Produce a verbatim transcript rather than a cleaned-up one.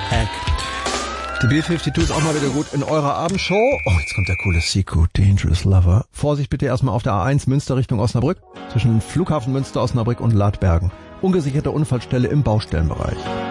Die B zweiundfünfzig ist auch mal wieder gut in eurer Abendshow. Oh, jetzt kommt der coole Siku, Dangerous Lover. Vorsicht bitte erstmal auf der A eins Münster Richtung Osnabrück. Zwischen Flughafen Münster, Osnabrück und Ladbergen. Ungesicherte Unfallstelle im Baustellenbereich.